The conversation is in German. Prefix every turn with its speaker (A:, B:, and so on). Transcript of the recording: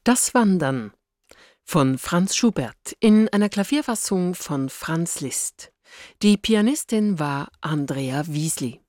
A: Das Wandern von Franz Schubert in einer Klavierfassung von Franz Liszt. Die Pianistin war Andrea Wiesli.